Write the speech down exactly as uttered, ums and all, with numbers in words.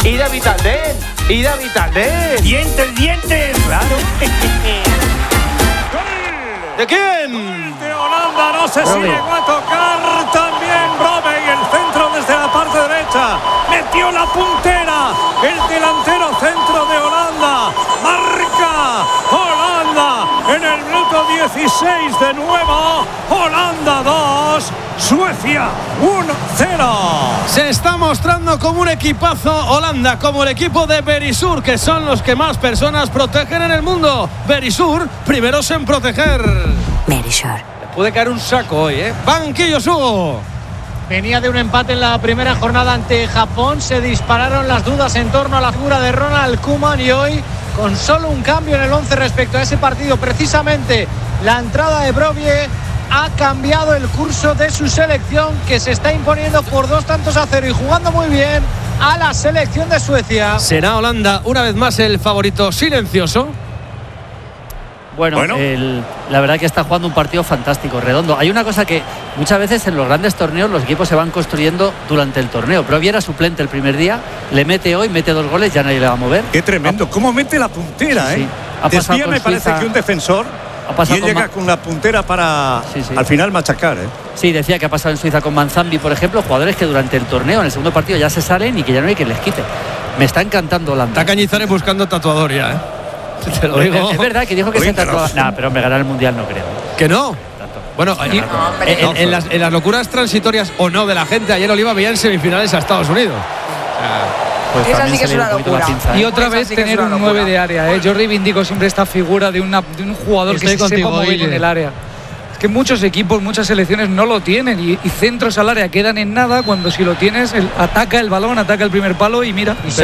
Y de Vitaldent. Y de Vitaldent. Dientes, dientes. Claro. ¿De quién? De Holanda, no sé si llegó a tocar también Brobbey, el centro desde la parte derecha, metió la puntera, el delantero centro de Holanda, marca Holanda en el minuto dieciséis de nuevo, Holanda dos, Suecia uno cero. Se está mostrando como un equipazo Holanda, como el equipo de Berisur, que son los que más personas protegen en el mundo. Berisur, primeros en proteger. Berisur. Le puede caer un saco hoy, ¿eh? Banquillo, Hugo. Venía de un empate en la primera jornada ante Japón. Se dispararon las dudas en torno a la figura de Ronald Koeman y hoy, con solo un cambio en el once respecto a ese partido, precisamente la entrada de Brobbey ha cambiado el curso de su selección, que se está imponiendo por dos tantos a cero y jugando muy bien a la selección de Suecia. ¿Será Holanda una vez más el favorito silencioso? Bueno, bueno. El, la verdad que está jugando un partido fantástico, redondo. Hay una cosa que muchas veces en los grandes torneos los equipos se van construyendo durante el torneo. Brobbey era suplente el primer día, le mete hoy, mete dos goles, ya nadie le va a mover. Qué tremendo, cómo mete la puntera, sí, sí. ¿eh? Ha pasado Desvía, con me parece Suiza, que un defensor, ha pasado y él con llega Ma- con la puntera para Sí, sí. al final machacar, ¿eh? Sí, decía que ha pasado en Suiza con Manzambi, por ejemplo, jugadores que durante el torneo, en el segundo partido, ya se salen y que ya no hay quien les quite. Me está encantando Holanda. Está Cañizares buscando tatuador ya, ¿eh? Te lo digo. Es verdad que dijo que se Cuéntanos. tatuaba. Nah, pero me ganar el mundial no creo. ¿Que no? Tanto. Bueno, y- hombre. en, en las, en las locuras transitorias o no de la gente, ayer Oliva veía en semifinales a Estados Unidos. Pues Esa también sí que se es le una dio un poquito la locura. pinza, ¿eh? Y otra Esa vez sí que es tener una un locura. nueve de área, ¿eh? Yo reivindico siempre esta figura de, una, de un jugador Estoy que se contigo, sepa mover Guille. en el área. Es que muchos equipos, muchas selecciones no lo tienen y, y centros al área quedan en nada cuando si lo tienes, el, ataca el balón, ataca el primer palo y mira.